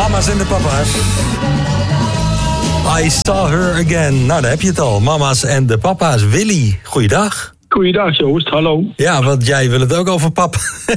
Mama's en de papa's. I saw her again. Nou, daar heb je het al. Mama's en de papa's. Willy, goeiedag. Goeiedag Joost, hallo. Ja, want jij wil het ook over pap.